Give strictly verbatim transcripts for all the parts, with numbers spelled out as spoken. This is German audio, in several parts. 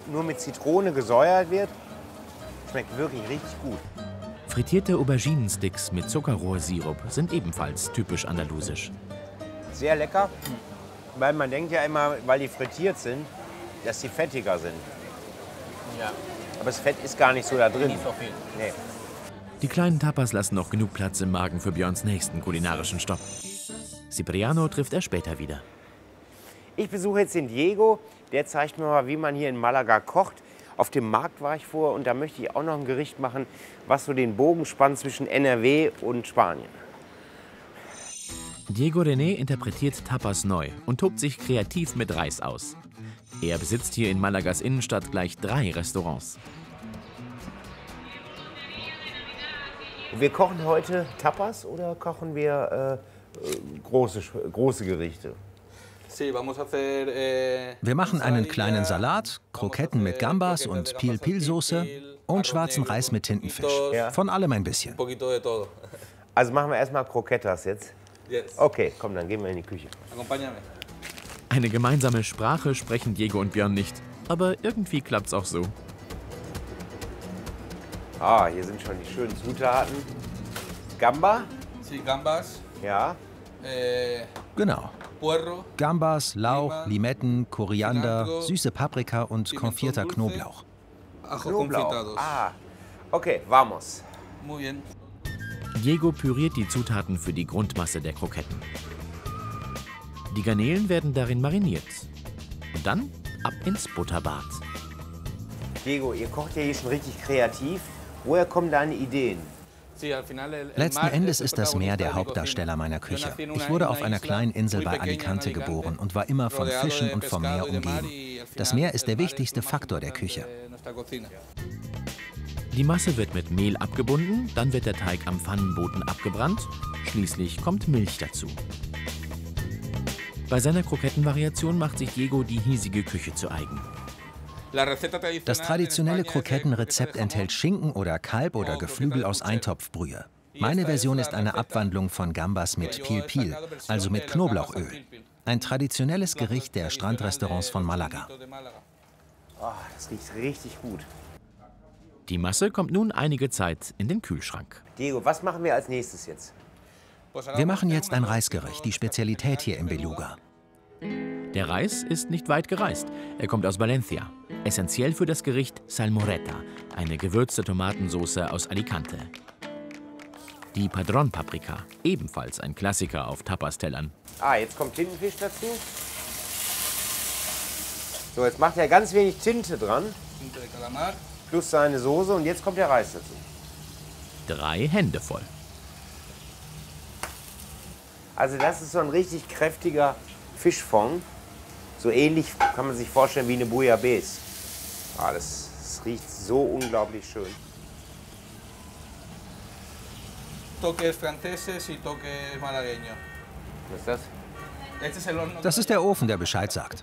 nur mit Zitrone gesäuert wird. Schmeckt wirklich richtig gut. Frittierte Auberginensticks mit Zuckerrohrsirup sind ebenfalls typisch andalusisch. Sehr lecker, weil man denkt ja immer, weil die frittiert sind, dass die fettiger sind. Ja. Aber das Fett ist gar nicht so da drin. Nicht so viel. Nee. Die kleinen Tapas lassen noch genug Platz im Magen für Björns nächsten kulinarischen Stopp. Cipriano trifft er später wieder. Ich besuche jetzt den Diego. Der zeigt mir mal, wie man hier in Malaga kocht. Auf dem Markt war ich vor und da möchte ich auch noch ein Gericht machen, was so den Bogen spannt zwischen N R W und Spanien. Diego René interpretiert Tapas neu und tobt sich kreativ mit Reis aus. Er besitzt hier in Malagas Innenstadt gleich drei Restaurants. Wir kochen heute Tapas oder kochen wir äh, große, große Gerichte? Wir machen einen kleinen Salat, Kroketten mit Gambas und Pil-Pil-Soße und schwarzen Reis mit Tintenfisch. Ja. Von allem ein bisschen. Also machen wir erstmal Croquetas jetzt? Okay, komm, dann gehen wir in die Küche. Eine gemeinsame Sprache sprechen Diego und Björn nicht, aber irgendwie klappt's auch so. Ah, hier sind schon die schönen Zutaten. Gamba? Sí, Gambas. Ja. Eh, Genau. Puerro. Gambas, Lauch, Limetten, Koriander, süße Paprika und konfierter Knoblauch. Ajo Knoblauch. confitados. Ah, okay, vamos. Muy bien. Diego püriert die Zutaten für die Grundmasse der Kroketten. Die Garnelen werden darin mariniert. Und dann ab ins Butterbad. Diego, ihr kocht ja hier schon richtig kreativ. Woher kommen deine Ideen? Letzten Endes ist das Meer der Hauptdarsteller meiner Küche. Ich wurde auf einer kleinen Insel bei Alicante geboren und war immer von Fischen und vom Meer umgeben. Das Meer ist der wichtigste Faktor der Küche. Die Masse wird mit Mehl abgebunden, dann wird der Teig am Pfannenboden abgebrannt, schließlich kommt Milch dazu. Bei seiner Krokettenvariation macht sich Diego die hiesige Küche zu eigen. Das traditionelle Krokettenrezept enthält Schinken oder Kalb oder Geflügel aus Eintopfbrühe. Meine Version ist eine Abwandlung von Gambas mit Pil-Pil, also mit Knoblauchöl. Ein traditionelles Gericht der Strandrestaurants von Malaga. Oh, das riecht richtig gut. Die Masse kommt nun einige Zeit in den Kühlschrank. Diego, was machen wir als nächstes jetzt? Wir machen jetzt ein Reisgericht, die Spezialität hier im Beluga. Der Reis ist nicht weit gereist. Er kommt aus Valencia. Essentiell für das Gericht Salmoreta, eine gewürzte Tomatensauce aus Alicante. Die Padron-Paprika, ebenfalls ein Klassiker auf Tapas-Tellern. Ah, jetzt kommt Tintenfisch dazu. So, jetzt macht er ganz wenig Tinte dran. Plus seine Soße und jetzt kommt der Reis dazu. Drei Hände voll. Also das ist so ein richtig kräftiger Fischfond. So ähnlich kann man sich vorstellen wie eine Bouillabaisse. Ah, das, das riecht so unglaublich schön. Toques franceses y toques malagueños. Was ist das? Das ist der Ofen, der Bescheid sagt.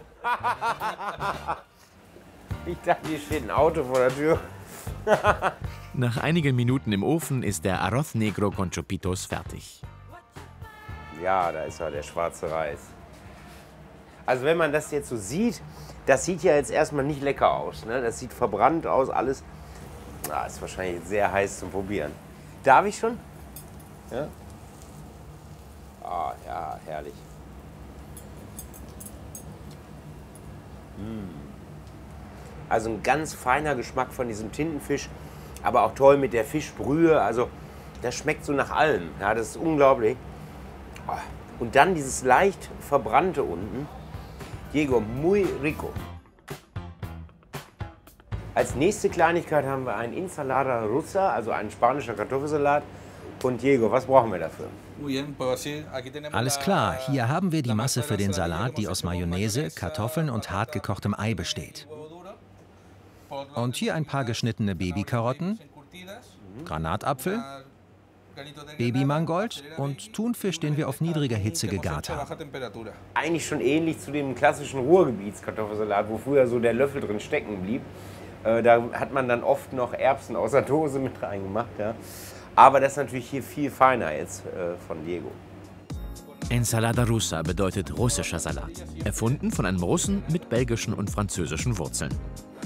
Ich dachte, hier steht ein Auto vor der Tür. Nach einigen Minuten im Ofen ist der Arroz Negro con Chopitos fertig. Ja, da ist ja der schwarze Reis. Also wenn man das jetzt so sieht, das sieht ja jetzt erstmal nicht lecker aus. Ne? Das sieht verbrannt aus, alles. Ah, ist wahrscheinlich sehr heiß zum Probieren. Darf ich schon? Ja? Ah, ja, herrlich. Mm. Also ein ganz feiner Geschmack von diesem Tintenfisch, aber auch toll mit der Fischbrühe. Also das schmeckt so nach allem. Ja, das ist unglaublich. Und dann dieses leicht verbrannte unten. Diego, muy rico. Als nächste Kleinigkeit haben wir einen Ensalada rusa, also einen spanischer Kartoffelsalat. Und Diego, was brauchen wir dafür? Alles klar, hier haben wir die Masse für den Salat, die aus Mayonnaise, Kartoffeln und hart gekochtem Ei besteht. Und hier ein paar geschnittene Babykarotten, Granatapfel, Babymangold und Thunfisch, den wir auf niedriger Hitze gegart haben. Eigentlich schon ähnlich zu dem klassischen Ruhrgebietskartoffelsalat, wo früher so der Löffel drin stecken blieb. Äh, da hat man dann oft noch Erbsen aus der Dose mit reingemacht. Ja. Aber das ist natürlich hier viel feiner jetzt äh, von Diego. Ensalada rusa bedeutet russischer Salat. Erfunden von einem Russen mit belgischen und französischen Wurzeln.